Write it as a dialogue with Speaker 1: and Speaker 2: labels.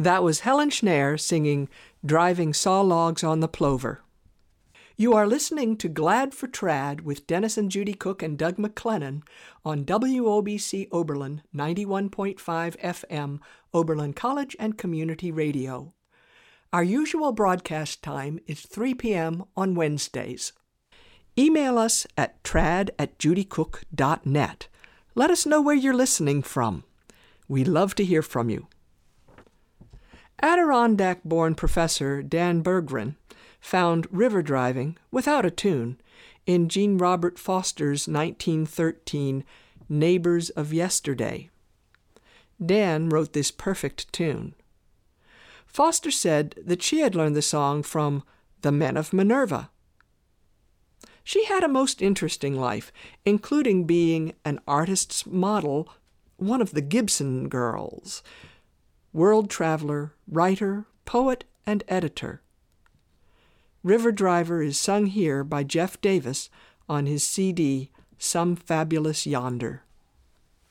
Speaker 1: That was Helen Schneer singing Driving Saw Logs on the Plover. You are listening to Glad for Trad with Dennis and Judy Cook and Doug McLennan on WOBC Oberlin 91.5 FM, Oberlin College and Community Radio. Our usual broadcast time is 3 p.m. on Wednesdays. Email us at trad@judycook.net. Let us know where you're listening from. We love to hear from you. Adirondack-born professor Dan Berggren found river driving, without a tune, in Jean Robert Foster's 1913 Neighbors of Yesterday. Dan wrote this perfect tune. Foster said that she had learned the song from the Men of Minerva. She had a most interesting life, including being an artist's model, one of the Gibson girls, world traveler, writer, poet, and editor. River Driver is sung here by Jeff Davis on his CD, Some Fabulous Yonder.